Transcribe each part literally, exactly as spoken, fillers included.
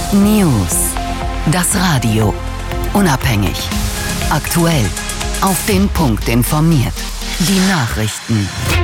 News. Das Radio. Unabhängig. Aktuell. Auf den Punkt informiert. Die Nachrichten.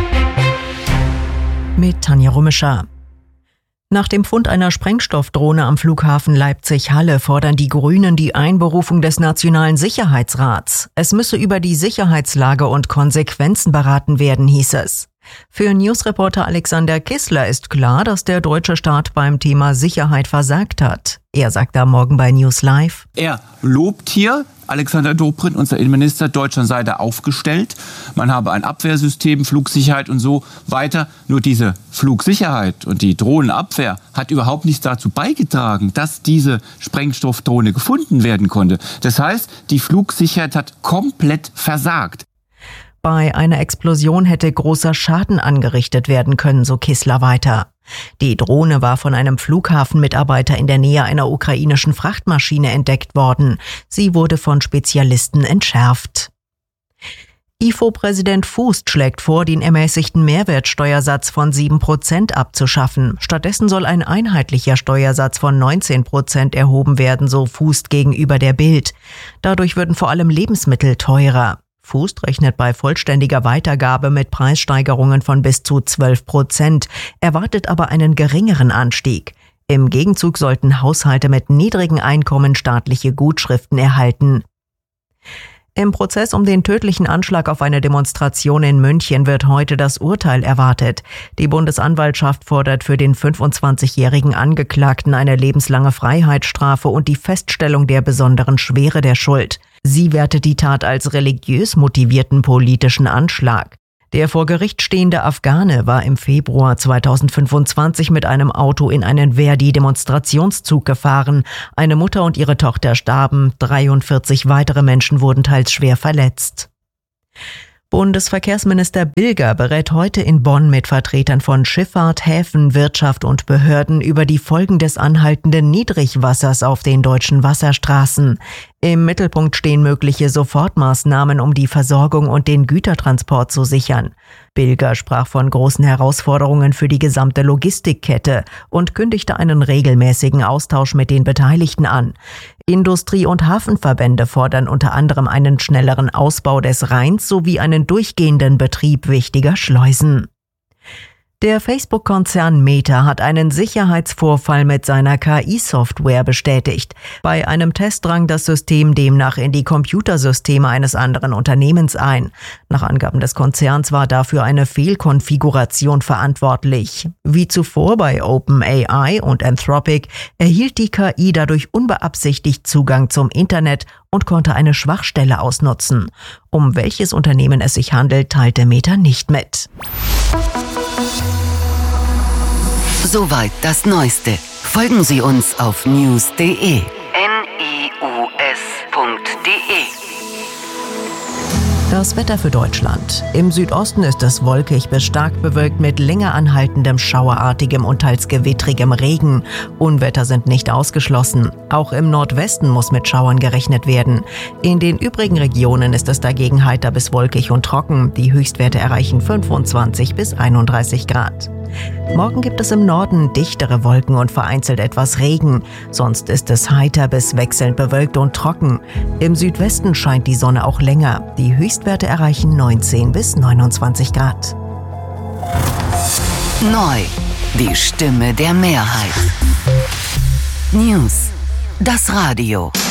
Mit Tanja Rummischer. Nach dem Fund einer Sprengstoffdrohne am Flughafen Leipzig-Halle fordern die Grünen die Einberufung des Nationalen Sicherheitsrats. Es müsse über die Sicherheitslage und Konsequenzen beraten werden, hieß es. Für Newsreporter Alexander Kissler ist klar, dass der deutsche Staat beim Thema Sicherheit versagt hat. Er sagt am Morgen bei News Live: Er lobt hier, Alexander Dobrindt, unser Innenminister, Deutschland sei da aufgestellt. Man habe ein Abwehrsystem, Flugsicherheit und so weiter. Nur diese Flugsicherheit und die Drohnenabwehr hat überhaupt nichts dazu beigetragen, dass diese Sprengstoffdrohne gefunden werden konnte. Das heißt, die Flugsicherheit hat komplett versagt. Bei einer Explosion hätte großer Schaden angerichtet werden können, so Kissler weiter. Die Drohne war von einem Flughafenmitarbeiter in der Nähe einer ukrainischen Frachtmaschine entdeckt worden. Sie wurde von Spezialisten entschärft. I F O-Präsident Fußt schlägt vor, den ermäßigten Mehrwertsteuersatz von sieben Prozent abzuschaffen. Stattdessen soll ein einheitlicher Steuersatz von neunzehn Prozent erhoben werden, so Fußt gegenüber der Bild. Dadurch würden vor allem Lebensmittel teurer. Fußt rechnet bei vollständiger Weitergabe mit Preissteigerungen von bis zu zwölf Prozent, erwartet aber einen geringeren Anstieg. Im Gegenzug sollten Haushalte mit niedrigen Einkommen staatliche Gutschriften erhalten. Im Prozess um den tödlichen Anschlag auf eine Demonstration in München wird heute das Urteil erwartet. Die Bundesanwaltschaft fordert für den fünfundzwanzigjährigen Angeklagten eine lebenslange Freiheitsstrafe und die Feststellung der besonderen Schwere der Schuld. Sie wertet die Tat als religiös motivierten politischen Anschlag. Der vor Gericht stehende Afghane war im Februar zweitausendfünfundzwanzig mit einem Auto in einen Verdi-Demonstrationszug gefahren. Eine Mutter und ihre Tochter starben, dreiundvierzig weitere Menschen wurden teils schwer verletzt. Bundesverkehrsminister Bilger berät heute in Bonn mit Vertretern von Schifffahrt, Häfen, Wirtschaft und Behörden über die Folgen des anhaltenden Niedrigwassers auf den deutschen Wasserstraßen. Im Mittelpunkt stehen mögliche Sofortmaßnahmen, um die Versorgung und den Gütertransport zu sichern. Bilger sprach von großen Herausforderungen für die gesamte Logistikkette und kündigte einen regelmäßigen Austausch mit den Beteiligten an. Industrie- und Hafenverbände fordern unter anderem einen schnelleren Ausbau des Rheins sowie einen durchgehenden Betrieb wichtiger Schleusen. Der Facebook-Konzern Meta hat einen Sicherheitsvorfall mit seiner K I-Software bestätigt. Bei einem Test drang das System demnach in die Computersysteme eines anderen Unternehmens ein. Nach Angaben des Konzerns war dafür eine Fehlkonfiguration verantwortlich. Wie zuvor bei OpenAI und Anthropic erhielt die K I dadurch unbeabsichtigt Zugang zum Internet und konnte eine Schwachstelle ausnutzen. Um welches Unternehmen es sich handelt, teilte Meta nicht mit. Soweit das Neueste. Folgen Sie uns auf news punkt de. N I U S punkt de. Das Wetter für Deutschland. Im Südosten ist es wolkig bis stark bewölkt mit länger anhaltendem schauerartigem und teils gewittrigem Regen. Unwetter sind nicht ausgeschlossen. Auch im Nordwesten muss mit Schauern gerechnet werden. In den übrigen Regionen ist es dagegen heiter bis wolkig und trocken. Die Höchstwerte erreichen fünfundzwanzig bis einunddreißig Grad. Morgen gibt es im Norden dichtere Wolken und vereinzelt etwas Regen. Sonst ist es heiter bis wechselnd bewölkt und trocken. Im Südwesten scheint die Sonne auch länger. Die Höchstwerte erreichen neunzehn bis neunundzwanzig Grad. Neu. Die Stimme der Mehrheit. News. Das Radio.